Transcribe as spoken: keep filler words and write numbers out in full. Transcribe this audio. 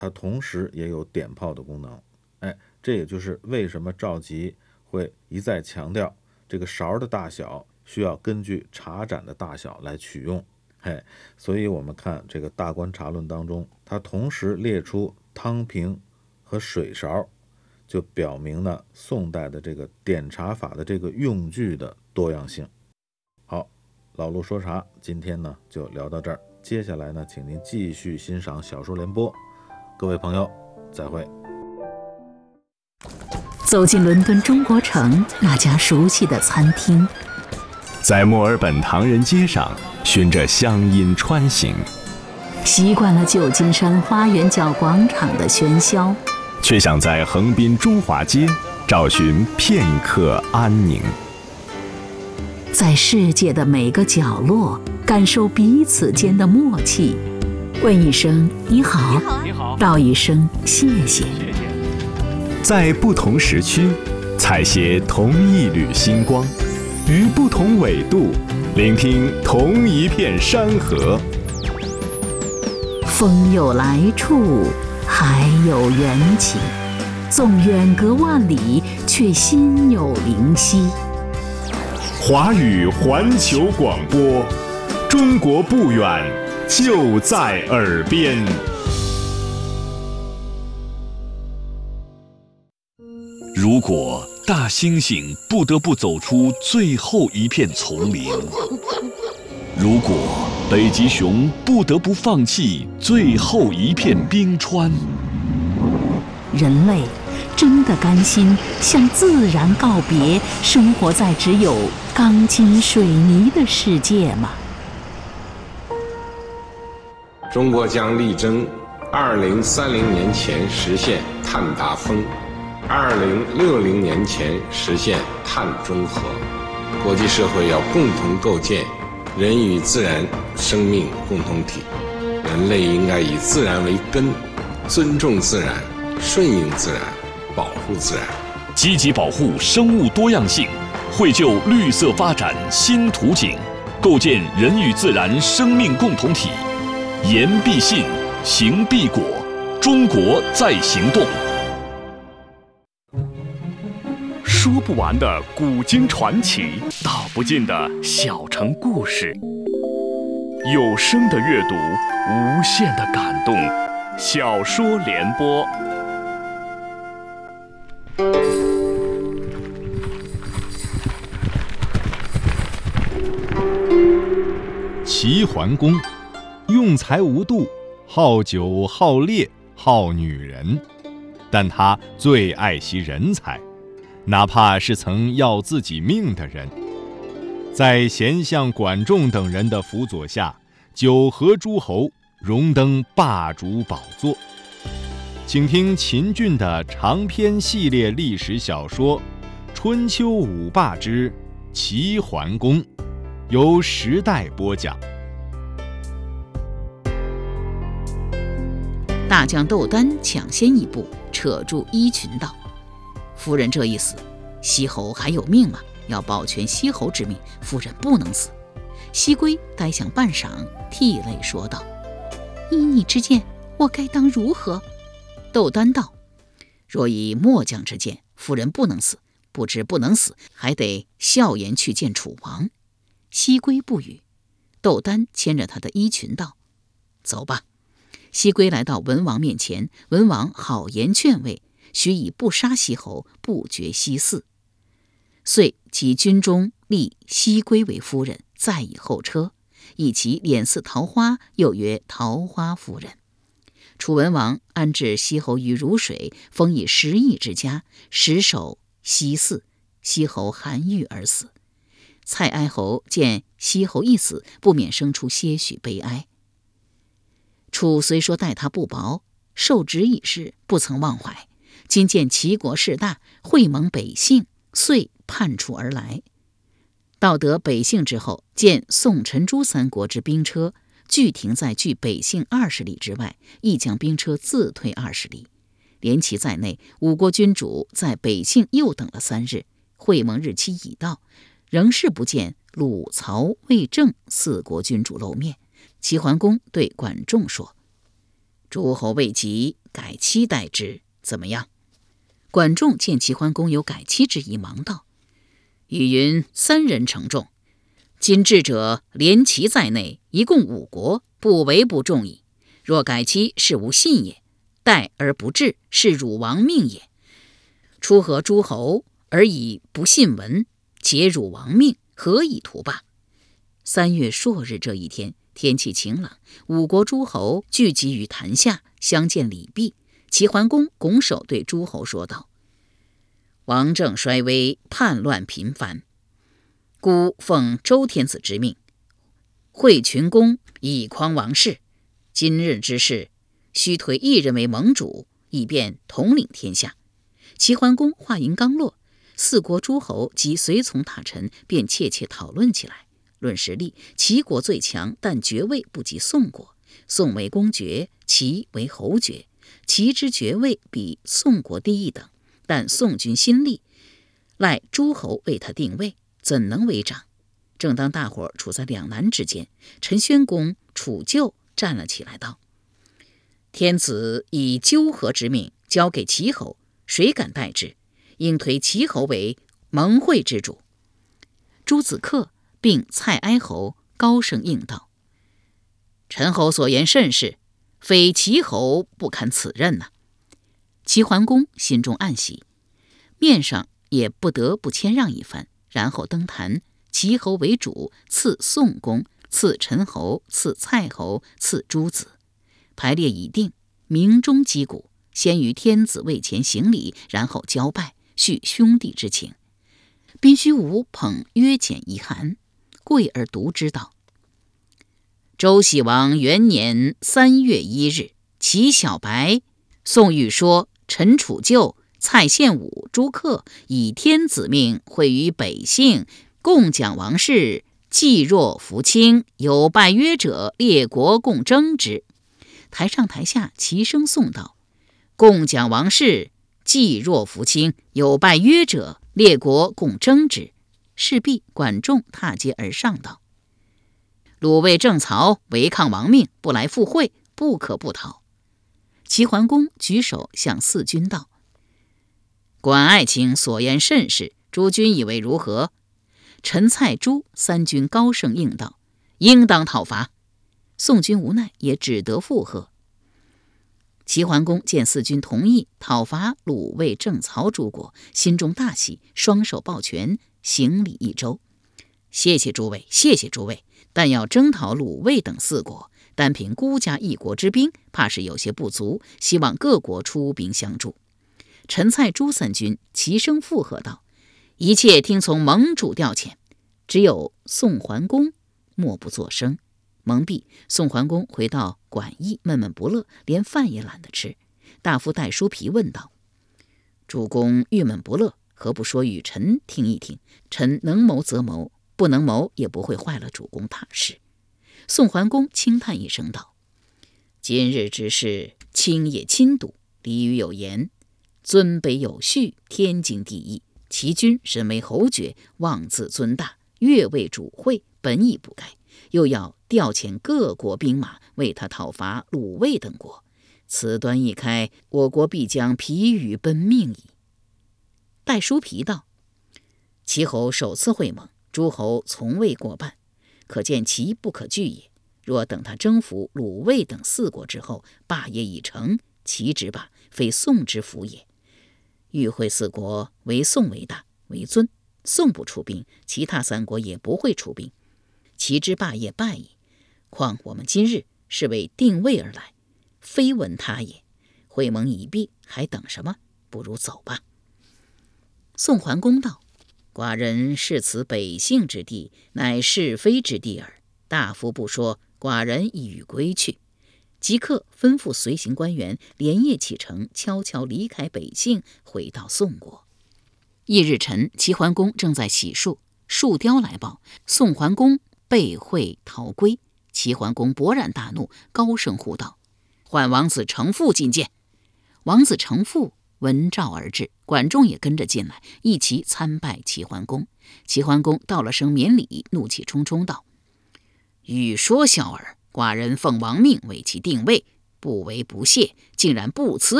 它同时也有点炮的功能。哎，这也就是为什么赵佶会一再强调这个勺的大小需要根据茶盏的大小来取用。嘿，所以我们看这个《大观茶论》当中，它同时列出汤瓶和水勺，就表明了宋代的这个点茶法的这个用具的多样性。好，老陆说茶今天呢就聊到这儿，接下来呢请您继续欣赏小说联播，各位朋友再会。 走进伦敦中国城那家熟悉的餐厅， 在墨尔本唐人街上循着乡音穿行， 习惯了旧金山花园角广场的喧嚣， 却想在横滨中华街找寻片刻安宁。 在世界的每个角落感受彼此间的默契，问一声你好， 你好， 道一声谢谢。 谢谢。 在不同时区采撷同一缕星光，于不同纬度聆听同一片山河。 风有来处，海有缘起，纵远隔万里，却心有灵犀。 华语环球广播，中国不远，就在耳边。 如果大猩猩不得不走出最后一片丛林，如果北极熊不得不放弃最后一片冰川， 人类真的甘心向自然告别，生活在只有钢筋水泥的世界吗？ 中国将力争二零三零年前实现碳达峰，二零六零年前实现碳中和。国际社会要共同构建人与自然生命共同体，人类应该以自然为根，尊重自然，顺应自然，保护自然， 积极保护生物多样性，绘就绿色发展新图景，构建人与自然生命共同体。言必信，行必果，中国在行动。 说不完的古今传奇，道不尽的小城故事，有声的阅读，无限的感动。小说联播。 齐桓公用才无度，好酒好猎好女人，但他最爱惜人才，哪怕是曾要自己命的人。在贤相管仲等人的辅佐下，九合诸侯，荣登霸主宝座。请听秦俊的长篇系列历史小说《春秋五霸之齐桓公》，由时代播讲。 大将窦丹抢先一步扯住衣裙道：“夫人这一死，西侯还有命吗？要保全西侯之命，夫人不能死。”西归呆想半晌，涕泪说道：“依你之见，我该当如何？”窦丹道：“若以末将之见，夫人不能死，不知不能死，还得笑颜去见楚王。”西归不语。窦丹牵着他的衣裙道：“走吧。”西归来到文王面前，文王好言劝慰，许以不杀西侯，不绝西嗣。遂其军中立西归为夫人，再以后车，以其脸似桃花，又曰桃花夫人。楚文王安置西侯于汝水，封以十邑之家，实守西嗣。西侯含郁而死。蔡哀侯见西侯一死，不免生出些许悲哀。楚虽说待他不薄，受职已逝，不曾忘怀。今见齐国势大，会盟北杏，遂叛楚而来。到得北杏之后，见宋陈朱三国之兵车俱停在距北杏二十里之外，亦将兵车自退二十里。连其在内，五国君主在北杏又等了三日，会盟日期已到，仍是不见鲁、曹、魏、郑四国君主露面。齐桓公对管仲说：“ 诸侯未及，改期代之，怎么样？”管仲见齐桓公有改期之意，忙道：“语云三人承重，今至者连齐在内，一共五国，不为不重矣。若改期，是无信也；待而不至，是辱王命也。出合诸侯而以不信闻，皆辱王命，何以图罢？”三月朔日这一天，天气晴朗，五国诸侯聚集于坛下，相见礼毕。齐桓公拱手对诸侯说道：“王政衰微，叛乱频繁，孤奉周天子之命，会群公以匡王室。今日之事，须推一人为盟主，以便统领天下。”齐桓公话音刚落，四国诸侯及随从大臣便切切讨论起来。论实力，齐国最强，但爵位不及宋国。宋为公爵，齐为侯爵。齐之爵位比宋国低一等，但宋军新立，赖诸侯为他定位，怎能为长？正当大伙处在两难之间，陈宣公楚臼站了起来，道：“天子以纠合之命交给齐侯，谁敢代之？应推齐侯为盟会之主。”朱子克并蔡哀侯高声应道：“陈侯所言甚是，非齐侯不堪此任呐、啊。”齐桓公心中暗喜，面上也不得不谦让一番，然后登坛，齐侯为主，赐宋公，赐陈侯，赐蔡侯，赐诸子。排列已定，鸣钟击鼓，先于天子位前行礼，然后交拜，叙兄弟之情。宾须无捧约简一函，跪而读之道：“周喜王元年三月一日，齐小白、宋玉说、陈楚臼、蔡献武、朱克以天子命会于北姓，共讲王室，既若服卿，有拜约者，列国共争之。”台上台下齐声颂道：“共讲王室，既若服卿，有拜约者，列国共争之。”事毕，管仲踏阶而上道：“鲁卫正曹违抗王命，不来赴会，不可不讨。”齐桓公举手向四君道：“管爱卿所言甚是，诸君以为如何？”陈、蔡、朱三军高声应道：“应当讨伐。”宋军无奈，也只得附和。齐桓公见四军同意讨伐鲁、卫、郑、曹诸国，心中大喜，双手抱拳，行礼一周：“谢谢诸位，谢谢诸位，但要征讨鲁、卫等四国，单凭孤家一国之兵，怕是有些不足，希望各国出兵相助。”陈、蔡、朱三军齐声附和道：“一切听从盟主调遣。”只有宋桓公默不作声。蒙蔽，宋桓公回到馆驿，闷闷不乐，连饭也懒得吃。大夫戴叔皮问道：“主公郁闷不乐，何不说与臣听一听？臣能谋则谋，不能谋也不会坏了主公大事。”宋桓公轻叹一声道：“今日之事，卿也亲睹。俚语有言，尊卑有序，天经地义。齐君身为侯爵，妄自尊大，越位主会，本已不该，又要调遣各国兵马为他讨伐鲁、卫等国，此端一开，我国必将疲于奔命矣。”戴叔皮道：“齐侯首次会盟，诸侯从未过半，可见其不可拒也。若等他征服鲁、卫等四国之后，霸业已成，齐之霸，非宋之福也。与会四国，唯宋为大为尊，宋不出兵，其他三国也不会出兵，齐之霸业败矣。况我们今日是为定位而来，非闻他也。会盟已毕，还等什么？不如走吧。”宋桓公道：“寡人视此北姓之地，乃是非之地耳。大夫不说，寡人亦欲归去。”即刻吩咐随行官员连夜启程，悄悄离开北姓，回到宋国。翌日晨，齐桓公正在洗漱，树雕来报宋桓公被会逃归。齐桓公勃然大怒，高声呼道：“唤王子成父觐见。”王子成父闻召而至，管仲也跟着进来，一齐参拜齐桓公。齐桓公道了声免礼，怒气冲冲道：“欲说小儿，寡人奉王命为其定位， 不为不谢，竟然不辞